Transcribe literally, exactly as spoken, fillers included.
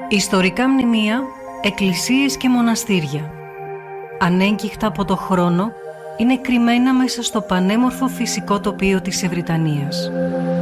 Ιστορικά μνημεία, εκκλησίες και μοναστήρια, ανέγκυχτα από το χρόνο, είναι κρυμμένα μέσα στο πανέμορφο φυσικό τοπίο της Ευρυτανίας.